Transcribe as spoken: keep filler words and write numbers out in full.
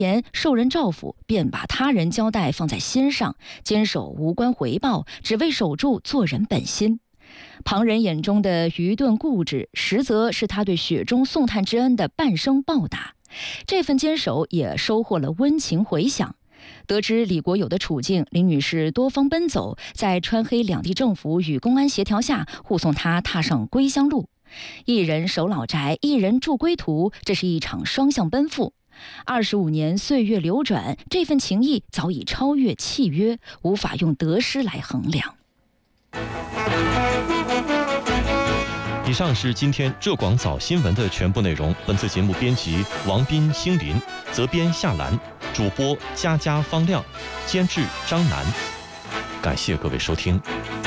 言受人照拂，便把他人交代放在心上，坚守无关回报，只为守住做人本心。旁人眼中的愚钝固执，实则是他对雪中送炭之恩的半生报答。这份坚守也收获了温情回响。得知李国友的处境，林女士多方奔走，在川黑两地政府与公安协调下，护送他踏上归乡路。一人守老宅，一人筑归途，这是一场双向奔赴。二十五年岁月流转，这份情谊早已超越契约，无法用得失来衡量。 以上是今天浙广早新闻的全部内容。本次节目编辑王斌、星林，责编夏兰，主播佳佳、方亮，监制张楠。感谢各位收听。